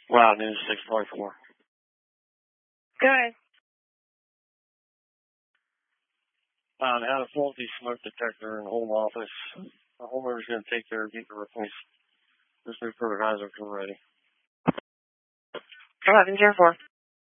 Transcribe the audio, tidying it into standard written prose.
Wow, News 644. Go ahead. Had a faulty smoke detector in the home office. The homeowner's going to take care of getting it replaced. This new fertilizer is ready. 1104.